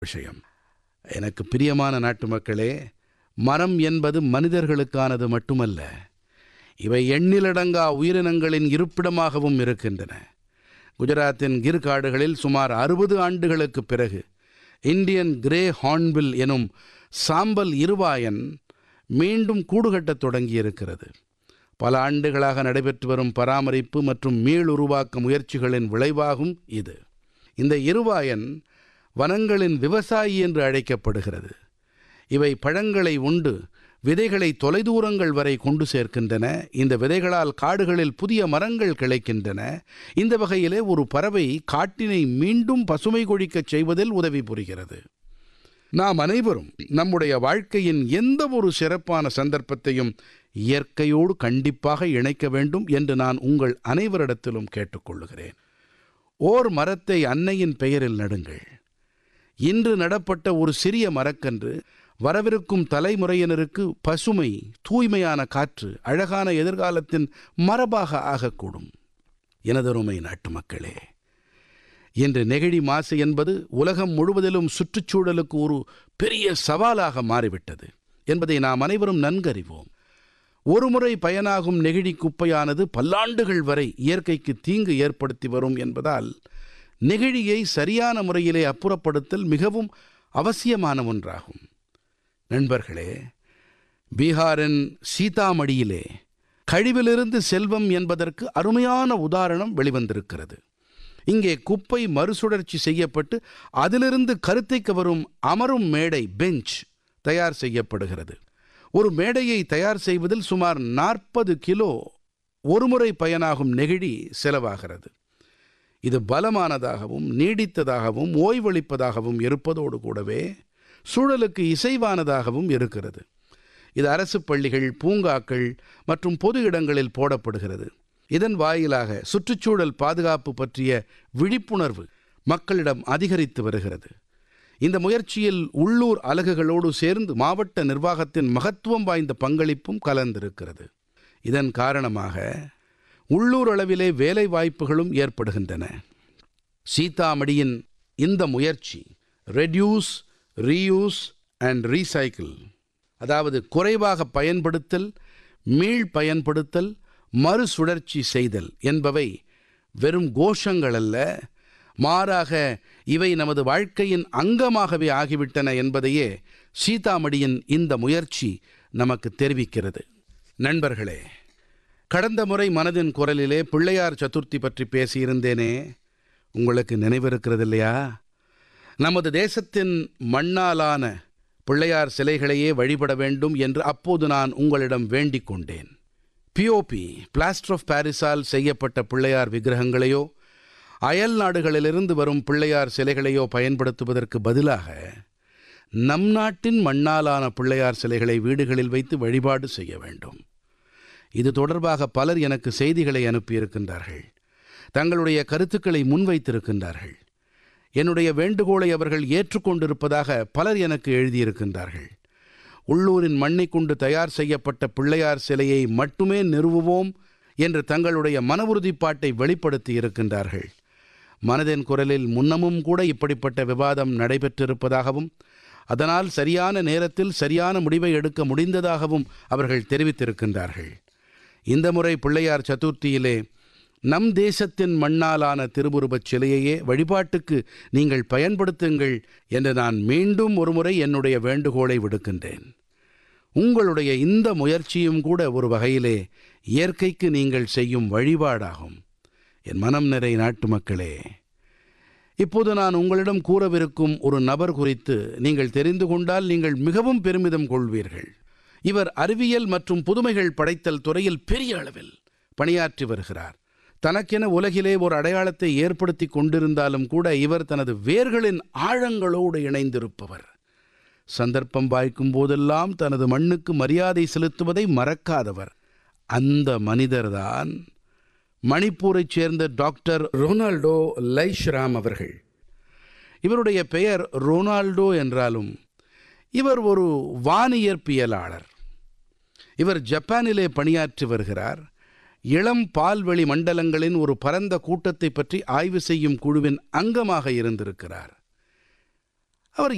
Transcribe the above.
விஷயம். எனக்கு பிரியமான நாட்டுமக்களே, மரம் என்பது மனிதர்களுக்கானது மட்டுமல்ல, இவை எண்ணிலடங்கா உயிரினங்களின் இருப்பிடமாகவும் இருக்கின்றன. குஜராத்தின் கிர் காடுகளில் சுமார் 60 ஆண்டுகளுக்குப் பிறகு இந்தியன் கிரே ஹார்ன்பில் எனும் சாம்பல் இருவாயன் மீண்டும் கூடுகட்டத் தொடங்கியிருக்கிறது. பல ஆண்டுகளாக நடைபெற்று வரும் பராமரிப்பு மற்றும் மீளுருவாக்க முயற்சிகளின் விளைவாகும் இது. இந்த இருவாயன் வனங்களின் விவசாயி என்று அழைக்கப்படுகிறது. இவை பழங்களை உண்டு விதைகளை தொலைதூரங்கள் வரை கொண்டு சேர்க்கின்றன. இந்த விதைகளால் காடுகளில் புதிய மரங்கள் கிளைக்கின்றன. இந்த வகையிலே ஒரு பறவை காட்டினை மீண்டும் பசுமை கொழிக்கச் செய்வதில் உதவி புரிகிறது. நாம் அனைவரும் நம்முடைய வாழ்க்கையின் எந்த ஒரு சிறப்பான சந்தர்ப்பத்தையும் இயற்கையோடு கண்டிப்பாக இணைக்க வேண்டும் என்று நான் உங்கள் அனைவரிடத்திலும் கேட்டுக்கொள்கிறேன். ஓர் மரத்தை அன்னையின் பெயரில் நடுங்கள். இன்று நடப்பட்ட ஒரு சிறிய மரக்கன்று வரவிருக்கும் தலைமுறையினருக்கு பசுமை, தூய்மையான காற்று, அழகான எதிர்காலத்தின் மரபாக ஆகக்கூடும். எனதருமை நாட்டுமக்களே, இன்று நெகிழி மாசு என்பது உலகம் முழுவதிலும் சுற்றுச்சூழலுக்கு ஒரு பெரிய சவாலாக மாறிவிட்டது என்பதை நாம் அனைவரும் நன்கறிவோம். ஒருமுறை பயனாகும் நெகிழி குப்பையானது பல்லாண்டுகள் வரை இயற்கைக்கு தீங்கு ஏற்படுத்தி வரும் என்பதால் நெகிழியை சரியான முறையிலே அப்புறப்படுத்தல் மிகவும் அவசியமான ஒன்றாகும். நண்பர்களே, பீகாரின் சீதாமடியிலே கழிவிலிருந்து செல்வம் என்பதற்கு அருமையான உதாரணம் வெளிவந்திருக்கிறது. இங்கே குப்பை மறுசுழற்சி செய்யப்பட்டு அதிலிருந்து கருத்தைக்கு வரும் அமரும் மேடை, பெஞ்ச் தயார் செய்யப்படுகிறது. ஒரு மேடையை தயார் செய்வதில் சுமார் 40 கிலோ ஒருமுறை பயனாகும் நெகிழி செலவாகிறது. இது பலமானதாகவும் நீடித்ததாகவும் ஓய்வளிப்பதாகவும் இருப்பதோடு கூடவே சூழலுக்கு இசைவானதாகவும் இருக்கிறது. இது அரசு பள்ளிகள், பூங்காக்கள் மற்றும் பொது இடங்களில் போடப்படுகிறது. இதன் வாயிலாக சுற்றுச்சூழல் பாதுகாப்பு பற்றிய விழிப்புணர்வு மக்களிடம் அதிகரித்து வருகிறது. இந்த முயற்சியில் உள்ளூர் அலகுகளோடு சேர்ந்து மாவட்ட நிர்வாகத்தின் மகத்துவம் வாய்ந்த பங்களிப்பும் கலந்திருக்கிறது. இதன் காரணமாக உள்ளூர் அளவிலே வேலை வாய்ப்புகளும் ஏற்படுகின்றன. சீதாமடியின் இந்த முயற்சி ரெடியூஸ், ரீயூஸ் அண்ட் ரீசைக்கிள், அதாவது குறைவாக பயன்படுத்தல், மீள் பயன்படுத்தல், மறுசுழற்சி செய்தல் என்பவை வெறும் கோஷங்கள் அல்ல, மாறாக இவை நமது வாழ்க்கையின் அங்கமாகவே ஆகிவிட்டன என்பதையே சீதாமடியின் இந்த முயற்சி நமக்கு தெரிவிக்கிறது. நண்பர்களே, கடந்த முறை மனதின் குரலிலே பிள்ளையார் சதுர்த்தி பற்றி பேசியிருந்தேனே, உங்களுக்கு நினைவிருக்கிறது இல்லையா? நமது தேசத்தின் மண்ணாலான பிள்ளையார் சிலைகளையே வழிபட வேண்டும் என்று அப்போது நான் உங்களிடம் வேண்டிக் கொண்டேன். பிஓபி, பிளாஸ்டர் ஆஃப் பாரிஸால் செய்யப்பட்ட பிள்ளையார் விக்கிரகங்களையோ அயல் நாடுகளிலிருந்து வரும் பிள்ளையார் சிலைகளையோ பயன்படுத்துவதற்கு பதிலாக நம் நாட்டின் மண்ணாலான பிள்ளையார் சிலைகளை வீடுகளில் வைத்து வழிபாடு செய்ய வேண்டும். இது தொடர்பாக பலர் எனக்கு செய்திகளை அனுப்பியிருக்கின்றார்கள், தங்களுடைய கருத்துக்களை முன்வைத்திருக்கின்றார்கள். என்னுடைய வேண்டுகோளை அவர்கள் ஏற்றுக்கொண்டிருப்பதாக பலர் எனக்கு எழுதியிருக்கின்றார்கள். உள்ளூரின் மண்ணை கொண்டு தயார் செய்யப்பட்ட பிள்ளையார் சிலையை மட்டுமே நிறுவுவோம் என்று தங்களுடைய மன உறுதிப்பாட்டை வெளிப்படுத்தி இருக்கின்றார்கள். மனதின் குரலில் முன்னமும் கூட இப்படிப்பட்ட விவாதம் நடைபெற்றிருப்பதாகவும் அதனால் சரியான நேரத்தில் சரியான முடிவை எடுக்க முடிந்ததாகவும் அவர்கள் தெரிவித்திருக்கின்றார்கள். இந்த முறை பிள்ளையார் சதுர்த்தியிலே நம் தேசத்தின் மண்ணாலான திருவுருவச் சிலையையே வழிபாட்டுக்கு நீங்கள் பயன்படுத்துங்கள் என்று நான் மீண்டும் ஒருமுறை என்னுடைய வேண்டுகோளை விடுக்கின்றேன். உங்களுடைய இந்த முயற்சியும் கூட ஒரு வகையிலே இயற்கைக்கு நீங்கள் செய்யும் வழிபாடாகும். என் மனம் நிறை நாட்டு மக்களே, இப்போது நான் உங்களிடம் கூறவிருக்கும் ஒரு நபர் குறித்து நீங்கள் தெரிந்து கொண்டால் நீங்கள் மிகவும் பெருமிதம் கொள்வீர்கள். இவர் அறிவியல் மற்றும் புதுமைகள் படைத்தல் துறையில் பெரிய அளவில் பணியாற்றி வருகிறார். தனக்கென உலகிலே ஒரு அடையாளத்தை ஏற்படுத்தி கொண்டிருந்தாலும் கூட இவர் தனது வேர்களின் ஆழங்களோடு இணைந்திருப்பவர். சந்தர்ப்பம் வாய்க்கும் போதெல்லாம் தனது மண்ணுக்கு மரியாதை செலுத்துவதை மறக்காதவர். அந்த மனிதர்தான் மணிப்பூரைச் சேர்ந்த டாக்டர் ரொனால்டோ லைஷ்ராம் அவர்கள். இவருடைய பெயர் ரொனால்டோ என்றாலும் இவர் ஒரு வானியற்பியலாளர். இவர் ஜப்பானிலே பணியாற்றி வருகிறார். இளம் பால்வெளி மண்டலங்களின் ஒரு பரந்த கூட்டத்தை பற்றி ஆய்வு செய்யும் குழுவின் அங்கமாக இருந்திருக்கிறார்.